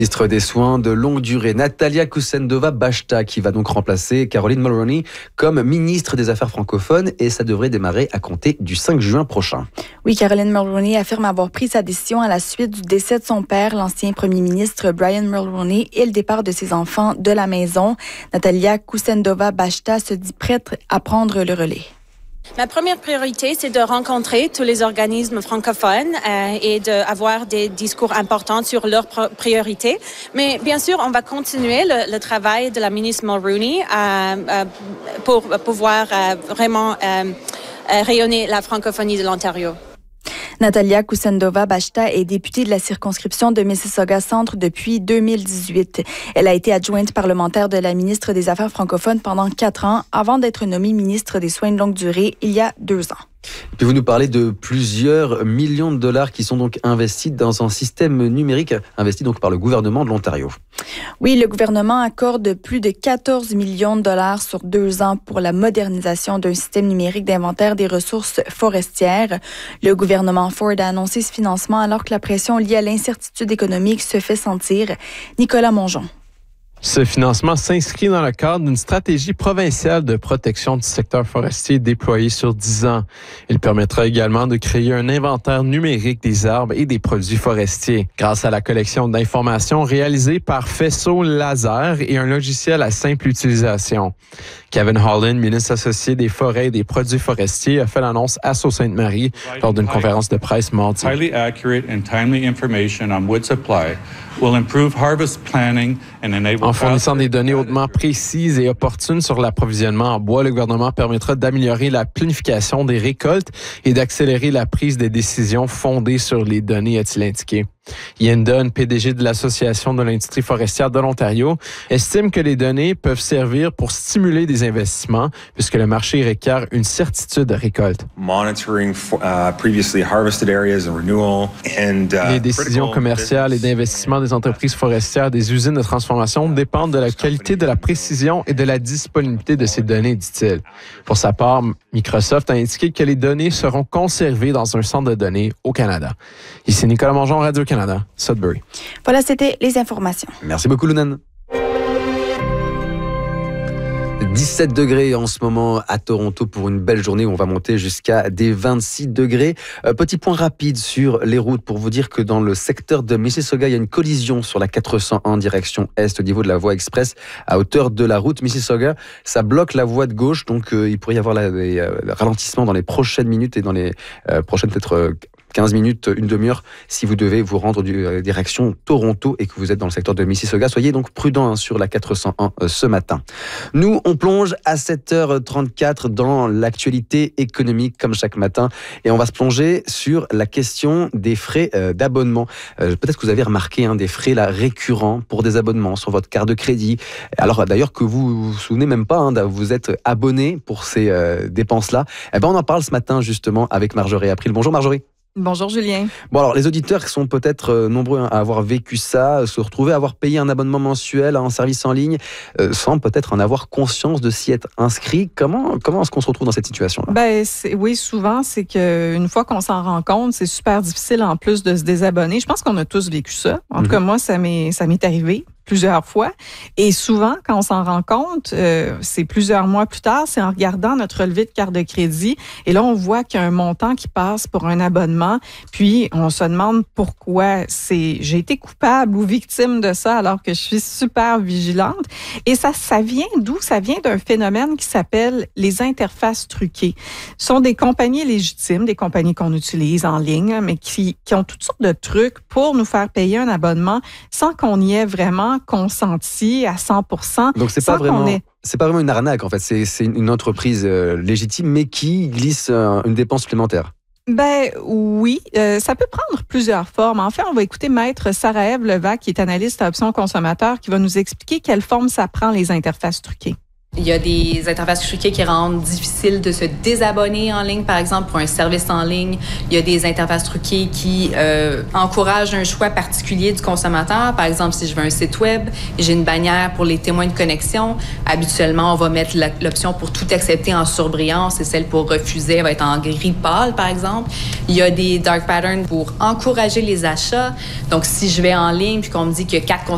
Ministre des Soins de longue durée, Natalia Kusendova-Bashta, qui va donc remplacer Caroline Mulroney comme ministre des Affaires francophones, et ça devrait démarrer à compter du 5 juin prochain. Oui, Caroline Mulroney affirme avoir pris sa décision à la suite du décès de son père, l'ancien premier ministre Brian Mulroney, et le départ de ses enfants de la maison. Natalia Kusendova-Bashta se dit prête à prendre le relais. Ma première priorité, c'est de rencontrer tous les organismes francophones et d'avoir des discours importants sur leurs priorités. Mais bien sûr, on va continuer le travail de la ministre Mulroney pour pouvoir vraiment rayonner la francophonie de l'Ontario. Natalia Kusendova-Bashta est députée de la circonscription de Mississauga Centre depuis 2018. Elle a été adjointe parlementaire de la ministre des Affaires francophones pendant 4 ans avant d'être nommée ministre des Soins de longue durée il y a 2 ans. Et puis vous nous parlez de plusieurs millions de dollars qui sont donc investis dans un système numérique investi donc par le gouvernement de l'Ontario. Oui, le gouvernement accorde plus de 14 millions de dollars sur 2 ans pour la modernisation d'un système numérique d'inventaire des ressources forestières. Le gouvernement Ford a annoncé ce financement alors que la pression liée à l'incertitude économique se fait sentir. Nicolas Mongeon. Ce financement s'inscrit dans le cadre d'une stratégie provinciale de protection du secteur forestier déployée sur 10 ans. Il permettra également de créer un inventaire numérique des arbres et des produits forestiers grâce à la collection d'informations réalisée par faisceau laser et un logiciel à simple utilisation. Kevin Holland, ministre associé des Forêts et des Produits forestiers, a fait l'annonce à Sault-Sainte-Marie lors d'une conférence de presse mardi. Highly accurate and timely information on wood supply will improve harvest planning and enable. En fournissant des données hautement précises et opportunes sur l'approvisionnement en bois, le gouvernement permettra d'améliorer la planification des récoltes et d'accélérer la prise des décisions fondées sur les données, a-t-il indiqué. Ian Dunn, PDG de l'Association de l'industrie forestière de l'Ontario, estime que les données peuvent servir pour stimuler des investissements puisque le marché requiert une certitude de récolte. Les décisions commerciales et d'investissement des entreprises forestières des usines de transformation dépendent de la qualité, de la précision et de la disponibilité de ces données, dit-il. Pour sa part, Microsoft a indiqué que les données seront conservées dans un centre de données au Canada. Ici Nicolas Mongeon, Radio-Canada, Sudbury. Voilà, c'était les informations. Merci beaucoup, Lounan. 17 degrés en ce moment à Toronto pour une belle journée où on va monter jusqu'à des 26 degrés. Petit point rapide sur les routes pour vous dire que dans le secteur de Mississauga, il y a une collision sur la 401 direction est au niveau de la voie express à hauteur de la route Mississauga. Ça bloque la voie de gauche, donc il pourrait y avoir des ralentissements dans les prochaines minutes et dans les prochaines peut-être 15 minutes, une demi-heure, si vous devez vous rendre direction Toronto et que vous êtes dans le secteur de Mississauga. Soyez donc prudents sur la 401 ce matin. Nous, on plonge à 7h34 dans l'actualité économique comme chaque matin et on va se plonger sur la question des frais d'abonnement. Peut-être que vous avez remarqué des frais là, récurrents pour des abonnements sur votre carte de crédit. Alors d'ailleurs que vous vous souvenez même pas, vous êtes abonné pour ces dépenses-là. On en parle ce matin justement avec Marjorie April. Bonjour Marjorie. Bonjour Julien. Bon alors les auditeurs sont peut-être nombreux à avoir vécu ça, se retrouver à avoir payé un abonnement mensuel à un service en ligne sans peut-être en avoir conscience de s'y être inscrit. Comment est-ce qu'on se retrouve dans cette situation-là? Oui, souvent c'est qu'une fois qu'on s'en rend compte, c'est super difficile en plus de se désabonner. Je pense qu'on a tous vécu ça. En tout cas moi ça m'est arrivé plusieurs fois. Et souvent, quand on s'en rend compte, c'est plusieurs mois plus tard, c'est en regardant notre relevé de carte de crédit. Et là, on voit qu'il y a un montant qui passe pour un abonnement. Puis, on se demande pourquoi j'ai été coupable ou victime de ça alors que je suis super vigilante. Et ça vient d'où? Ça vient d'un phénomène qui s'appelle les interfaces truquées. Ce sont des compagnies légitimes, des compagnies qu'on utilise en ligne, mais qui ont toutes sortes de trucs pour nous faire payer un abonnement sans qu'on y ait vraiment consenti à 100%. Donc c'est pas vraiment une arnaque en fait, c'est une entreprise légitime mais qui glisse une dépense supplémentaire. Oui, ça peut prendre plusieurs formes. En fait, on va écouter Maître Sarah-Ève Levac, qui est analyste à Options consommateurs, qui va nous expliquer quelle forme ça prend les interfaces truquées. Il y a des interfaces truquées qui rendent difficile de se désabonner en ligne, par exemple, pour un service en ligne. Il y a des interfaces truquées qui encouragent un choix particulier du consommateur. Par exemple, si je veux un site web et j'ai une bannière pour les témoins de connexion, habituellement, on va mettre l'option pour tout accepter en surbrillance et celle pour refuser elle va être en gris pâle, par exemple. Il y a des dark patterns pour encourager les achats. Donc, si je vais en ligne puis qu'on me dit qu'il y a 4